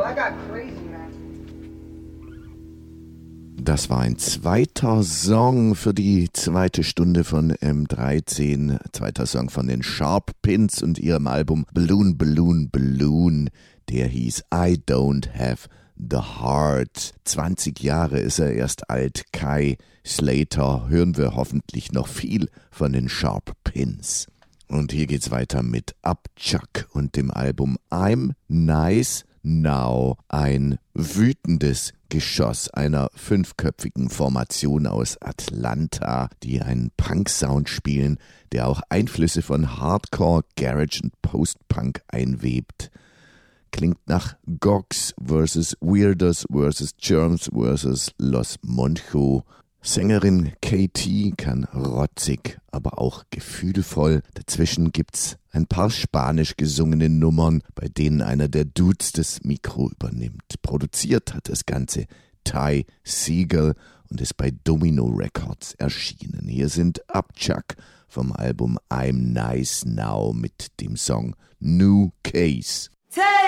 Das war ein zweiter Song für die zweite Stunde von M13, zweiter Song von den Sharp Pins und ihrem Album Balloon, Balloon, Balloon. Der hieß I Don't Have the Heart. 20 Jahre ist er erst alt. Kai Slater, hören wir hoffentlich noch viel von den Sharp Pins. Und hier geht's weiter mit Upchuck und dem Album I'm Nice Now. Ein wütendes Geschoss einer 5-köpfigen Formation aus Atlanta, die einen Punk-Sound spielen, der auch Einflüsse von Hardcore, Garage und Post-Punk einwebt. Klingt nach Gogs vs. Weirdos vs. Germs vs. Los Moncho. Sängerin KT kann rotzig, aber auch gefühlvoll. Dazwischen gibt's ein paar spanisch gesungene Nummern, bei denen einer der Dudes das Mikro übernimmt. Produziert hat das Ganze Ty Segall und ist bei Domino Records erschienen. Hier sind Upchuck vom Album I'm Nice Now mit dem Song New Case.